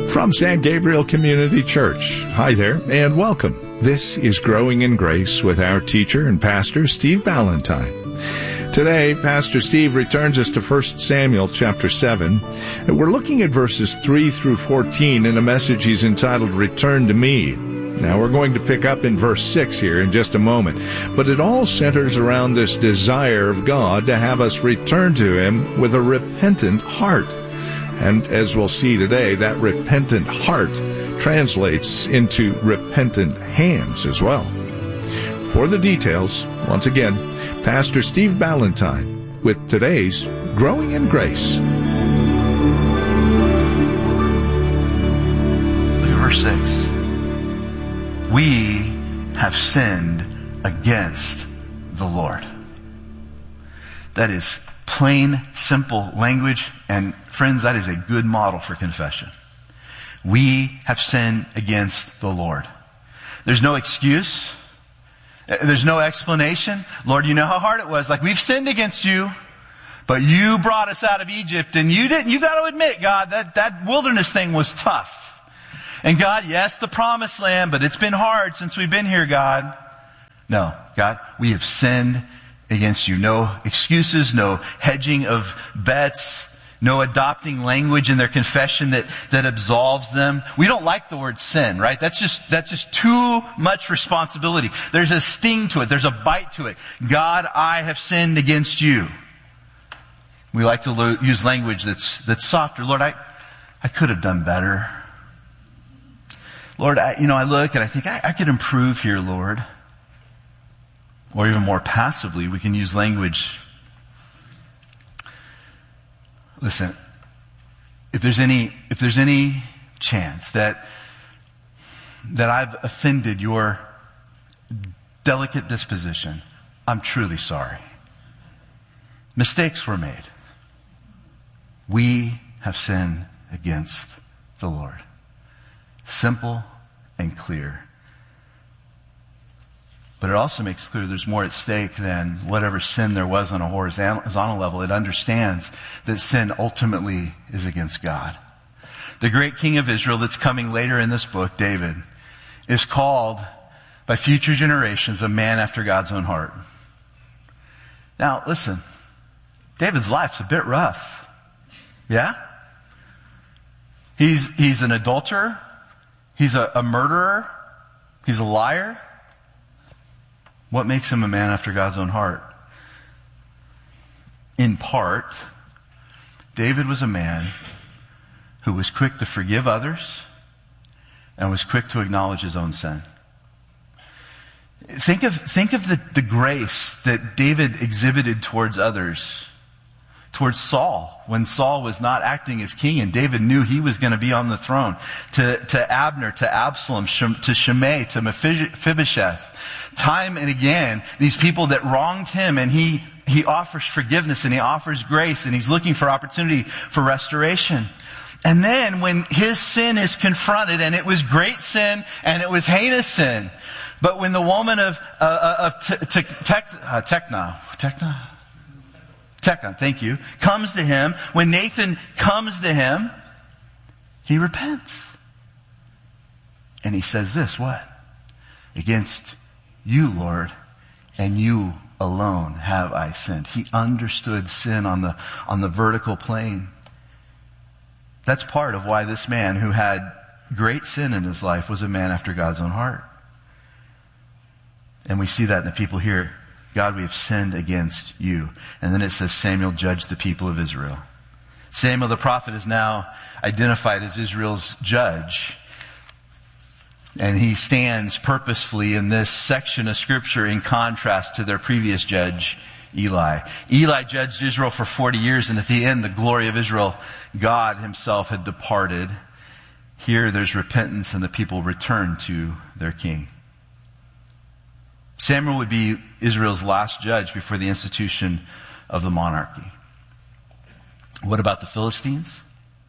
From San Gabriel Community Church, hi there and welcome. This is Growing in Grace with our teacher and pastor, Steve Ballantyne. Today, Pastor Steve returns us to 1 Samuel chapter 7, and we're looking at verses 3 through 14 in a message he's entitled, Return to Me. Now, we're going to pick up in verse 6 here in just a moment, but it all centers around this desire of God to have us return to Him with a repentant heart. And as we'll see today, that repentant heart translates into repentant hands as well. For the details, once again, Pastor Steve Ballantyne with today's Growing in Grace. Look at verse 6. We have sinned against the Lord. That is plain, simple language, and friends, that is a good model for confession. We have sinned against the Lord. There's no excuse. There's no explanation. Lord, you know how hard it was. Like, we've sinned against you, but you brought us out of Egypt, and you didn't. You got to admit, God, that wilderness thing was tough. And God, yes, the promised land, but it's been hard since we've been here, God. No, God, we have sinned against you. No excuses, no hedging of bets, no adopting language in their confession that absolves them. We don't like the word sin, right? That's just too much responsibility. There's a sting to it. There's a bite to it. God, I have sinned against you. We like to use language that's softer. Lord, I could have done better. Lord, I look and I think I could improve here, Lord. Or even more passively, we can use language. Listen, if there's any chance that I've offended your delicate disposition, I'm truly sorry. Mistakes were made. We have sinned against the Lord. Simple and clear. But it also makes clear there's more at stake than whatever sin there was on a horizontal level. It understands that sin ultimately is against God. The great king of Israel that's coming later in this book, David, is called by future generations a man after God's own heart. Now, listen, David's life's a bit rough. Yeah? He's an adulterer. He's a murderer. He's a liar. What makes him a man after God's own heart? In part, David was a man who was quick to forgive others and was quick to acknowledge his own sin. Think of the grace that David exhibited towards others, towards Saul, when Saul was not acting as king and David knew he was going to be on the throne, to Abner, to Absalom, to Shimei, to Mephibosheth. Time and again, these people that wronged him, and he offers forgiveness and he offers grace and he's looking for opportunity for restoration. And then when his sin is confronted, and it was great sin and it was heinous sin, but when the woman of Teknon, thank you, comes to him, when Nathan comes to him, he repents. And he says this, what? Against you, Lord, and you alone have I sinned. He understood sin on the vertical plane. That's part of why this man who had great sin in his life was a man after God's own heart. And we see that in the people here. God, we have sinned against you. And then it says Samuel judged the people of Israel. Samuel the prophet is now identified as Israel's judge. And he stands purposefully in this section of Scripture in contrast to their previous judge, Eli. Eli judged Israel for 40 years, and at the end, the glory of Israel, God himself had departed. Here, there's repentance, and the people return to their king. Samuel would be Israel's last judge before the institution of the monarchy. What about the Philistines?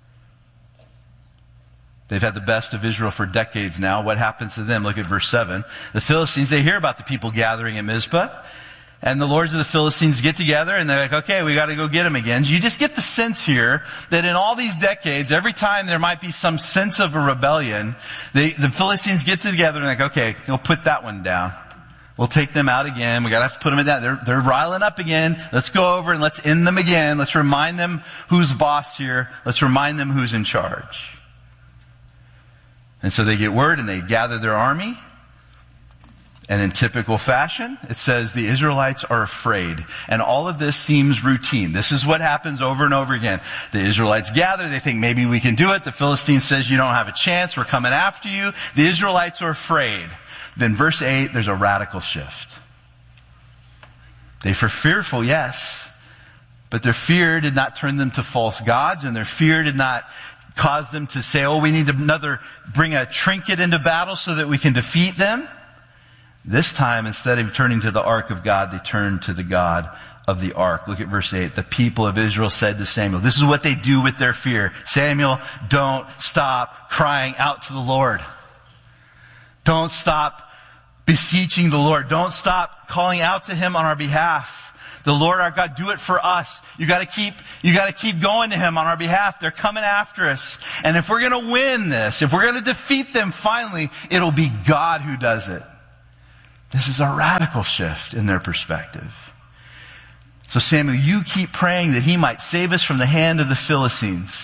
They've had the best of Israel for decades now. What happens to them? Look at verse 7. The Philistines, they hear about the people gathering at Mizpah. And the lords of the Philistines get together and they're like, okay, we got to go get him again. You just get the sense here that in all these decades, every time there might be some sense of a rebellion, the Philistines get together and they're like, okay, we'll put that one down. We'll take them out again. We got to have to put them in that. They're riling up again. Let's go over and let's end them again. Let's remind them who's boss here. Let's remind them who's in charge. And so they get word and they gather their army. And in typical fashion, it says the Israelites are afraid. And all of this seems routine. This is what happens over and over again. The Israelites gather. They think maybe we can do it. The Philistine says, you don't have a chance. We're coming after you. The Israelites are afraid. Then verse 8, there's a radical shift. They were fearful, yes. But their fear did not turn them to false gods. And their fear did not cause them to say, we need to bring a trinket into battle so that we can defeat them. This time, instead of turning to the ark of God, they turned to the God of the ark. Look at verse 8. The people of Israel said to Samuel, this is what they do with their fear. Samuel, don't stop crying out to the Lord. Don't stop beseeching the Lord. Don't stop calling out to him on our behalf. The Lord our God, do it for us. You gotta keep going to him on our behalf. They're coming after us. And if we're gonna win this, if we're gonna defeat them finally, it'll be God who does it. This is a radical shift in their perspective. So Samuel, you keep praying that he might save us from the hand of the Philistines.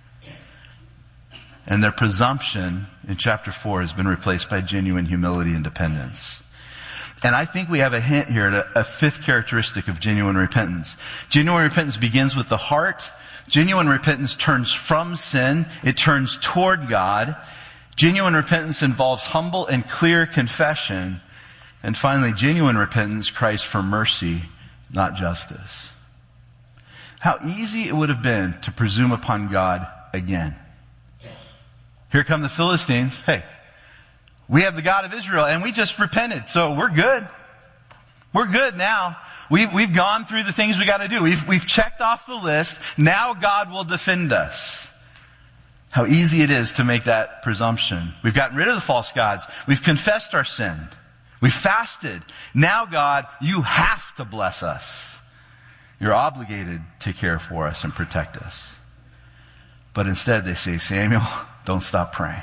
And their presumption in chapter 4 has been replaced by genuine humility and dependence. And I think we have a hint here at a fifth characteristic of genuine repentance. Genuine repentance begins with the heart. Genuine repentance turns from sin. It turns toward God. Genuine repentance involves humble and clear confession. And finally, genuine repentance cries for mercy, not justice. How easy it would have been to presume upon God again. Here come the Philistines. Hey, we have the God of Israel and we just repented, so we're good. We're good now. We've gone through the things we got to do. We've checked off the list. Now God will defend us. How easy it is to make that presumption. We've gotten rid of the false gods. We've confessed our sin. We fasted. Now, God, you have to bless us. You're obligated to care for us and protect us. But instead they say, Samuel, don't stop praying.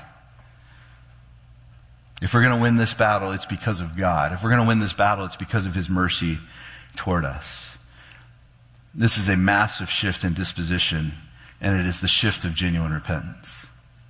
If we're going to win this battle, it's because of God. If we're going to win this battle, it's because of his mercy toward us. This is a massive shift in disposition, and it is the shift of genuine repentance.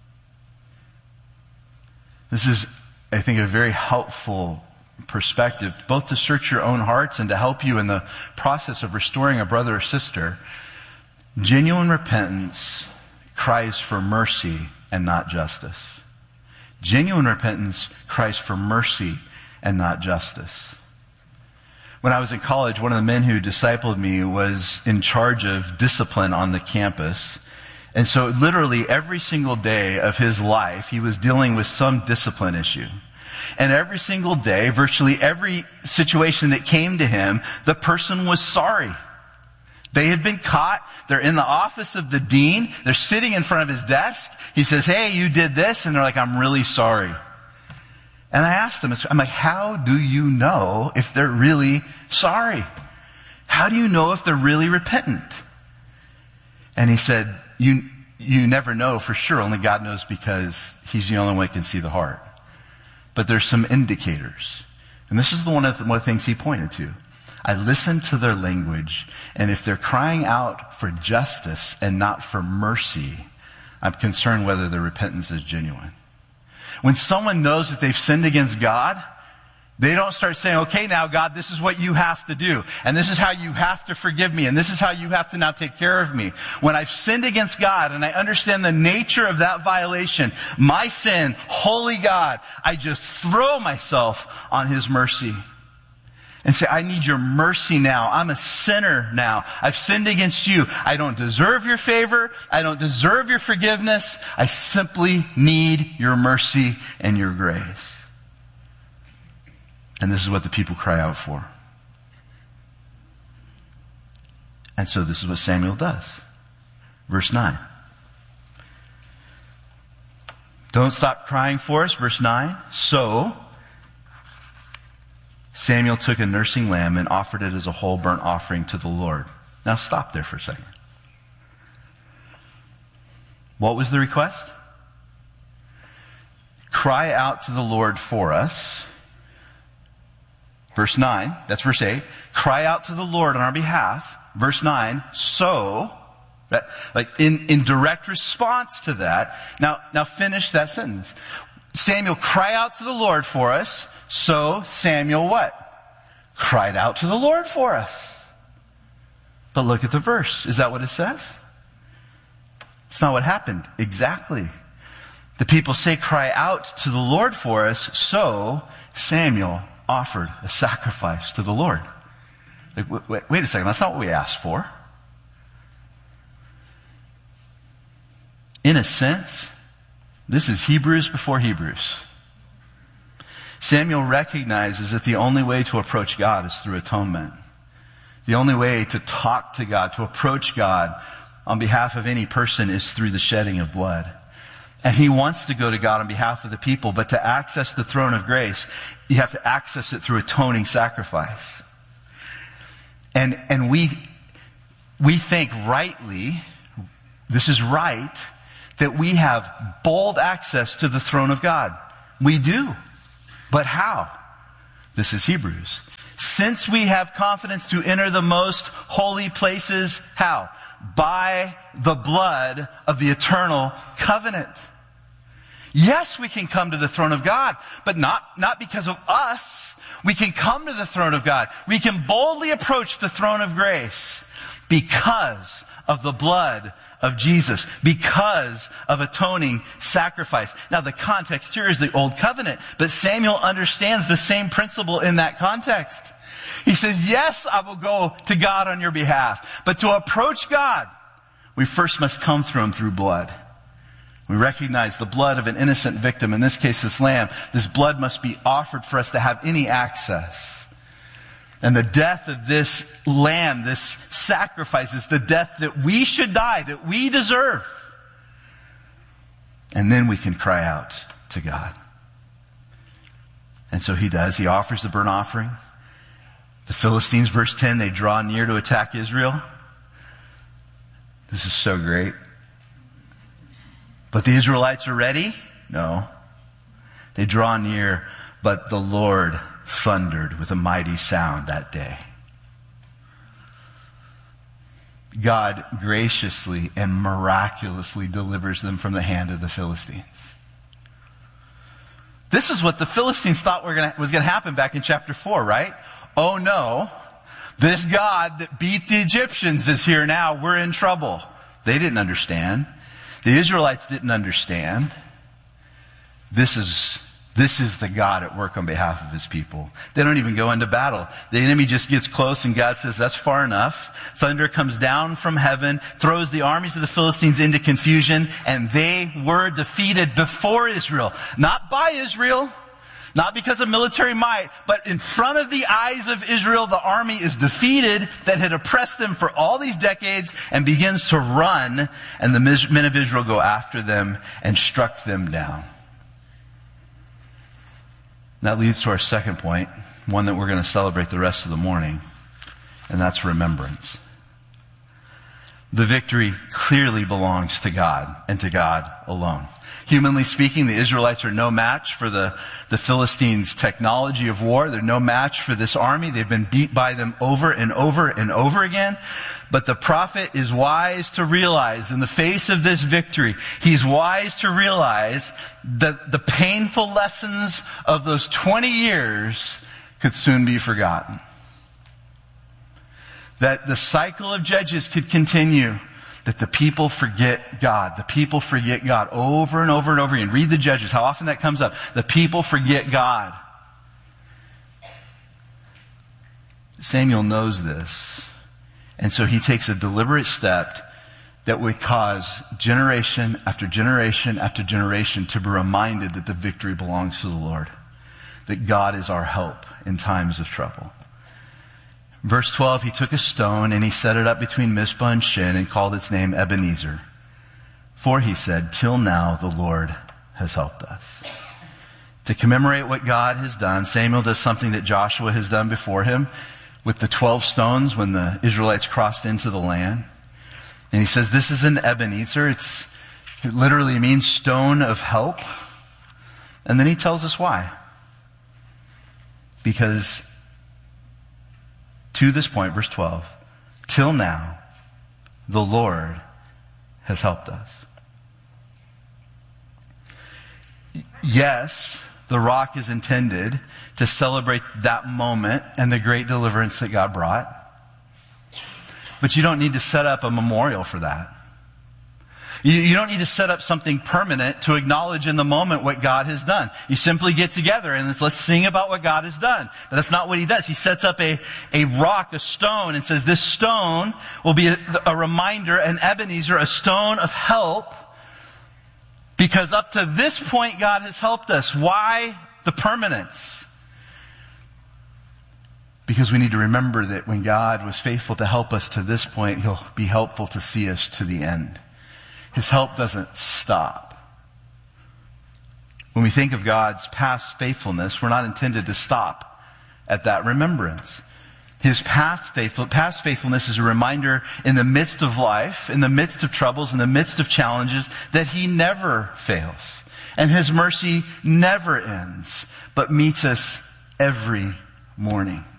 This is, I think, a very helpful perspective, both to search your own hearts and to help you in the process of restoring a brother or sister. Genuine repentance cries for mercy and not justice. Genuine repentance cries for mercy and not justice. When I was in college, one of the men who discipled me was in charge of discipline on the campus. And so literally every single day of his life, he was dealing with some discipline issue. And every single day, virtually every situation that came to him, the person was sorry. They had been caught. They're in the office of the dean. They're sitting in front of his desk. He says, hey, you did this. And they're like, I'm really sorry. And I asked him, I'm like, how do you know if they're really sorry? How do you know if they're really repentant? And he said, you never know for sure. Only God knows, because he's the only one who can see the heart. But there's some indicators. And this is one of the things he pointed to. I listen to their language, and if they're crying out for justice and not for mercy, I'm concerned whether their repentance is genuine. When someone knows that they've sinned against God, they don't start saying, okay, now God, this is what you have to do. And this is how you have to forgive me. And this is how you have to now take care of me. When I've sinned against God and I understand the nature of that violation, my sin, holy God, I just throw myself on his mercy and say, I need your mercy now. I'm a sinner now. I've sinned against you. I don't deserve your favor. I don't deserve your forgiveness. I simply need your mercy and your grace. And this is what the people cry out for. And so this is what Samuel does. Verse 9. Don't stop crying for us. Verse 9. So Samuel took a nursing lamb and offered it as a whole burnt offering to the Lord. Now stop there for a second. What was the request? Cry out to the Lord for us. Verse 9, that's verse 8. Cry out to the Lord on our behalf. Verse 9, so, that, like in direct response to that. Now finish that sentence. Samuel, cry out to the Lord for us. So Samuel what? Cried out to the Lord for us. But look at the verse. Is that what it says? It's not what happened. Exactly. The people say, cry out to the Lord for us. So Samuel offered a sacrifice to the Lord. Like, wait a second. That's not what we asked for. In a sense, this is Hebrews before Hebrews. Samuel recognizes that the only way to approach God is through atonement. The only way to talk to God, to approach God on behalf of any person is through the shedding of blood. And he wants to go to God on behalf of the people, but to access the throne of grace, you have to access it through atoning sacrifice. And we think rightly, this is right, that we have bold access to the throne of God. We do. But how? This is Hebrews. Since we have confidence to enter the most holy places, how? By the blood of the eternal covenant. Yes, we can come to the throne of God, but not because of us. We can come to the throne of God. We can boldly approach the throne of grace because of the blood of Jesus, because of atoning sacrifice. Now, the context here is the Old Covenant, but Samuel understands the same principle in that context. He says, yes, I will go to God on your behalf, but to approach God, we first must come through him through blood. We recognize the blood of an innocent victim, in this case this lamb. This blood must be offered for us to have any access. And the death of this lamb, this sacrifice, is the death that we should die, that we deserve. And then we can cry out to God. And so he does. He offers the burnt offering. The Philistines, verse 10, they draw near to attack Israel. This is so great. But the Israelites are ready? No. They draw near, but the Lord thundered with a mighty sound that day. God graciously and miraculously delivers them from the hand of the Philistines. This is what the Philistines thought was going to happen back in chapter 4, right? Oh no, this God that beat the Egyptians is here now. We're in trouble. They didn't understand. The Israelites didn't understand. This is the God at work on behalf of his people. They don't even go into battle. The enemy just gets close and God says, that's far enough. Thunder comes down from heaven, throws the armies of the Philistines into confusion, and they were defeated before Israel. Not by Israel, not because of military might, but in front of the eyes of Israel, the army is defeated that had oppressed them for all these decades and begins to run, and the men of Israel go after them and struck them down. That leads to our second point, one that we're going to celebrate the rest of the morning, and that's remembrance. The victory clearly belongs to God and to God alone. Humanly speaking, the Israelites are no match for the Philistines' technology of war. They're no match for this army. They've been beat by them over and over and over again. But the prophet is wise to realize, in the face of this victory, he's wise to realize that the painful lessons of those 20 years could soon be forgotten. That the cycle of Judges could continue. That the people forget God. The people forget God over and over and over again. Read the Judges, how often that comes up. The people forget God. Samuel knows this. And so he takes a deliberate step that would cause generation after generation after generation to be reminded that the victory belongs to the Lord. That God is our help in times of trouble. Verse 12, he took a stone and he set it up between Mizpah and Shin and called its name Ebenezer. For he said, till now the Lord has helped us. to commemorate what God has done, Samuel does something that Joshua has done before him with the 12 stones when the Israelites crossed into the land. And he says, this is an Ebenezer. It literally means stone of help. And then he tells us why. Because to this point, verse 12, till now, the Lord has helped us. Yes, the rock is intended to celebrate that moment and the great deliverance that God brought. But you don't need to set up a memorial for that. You don't need to set up something permanent to acknowledge in the moment what God has done. You simply get together and let's sing about what God has done. But that's not what he does. He sets up a rock, a stone, and says this stone will be a reminder, an Ebenezer, a stone of help. Because up to this point, God has helped us. Why the permanence? Because we need to remember that when God was faithful to help us to this point, he'll be helpful to see us to the end. His help doesn't stop. When we think of God's past faithfulness, we're not intended to stop at that remembrance. His past faithfulness is a reminder in the midst of life, in the midst of troubles, in the midst of challenges, that he never fails. And his mercy never ends, but meets us every morning.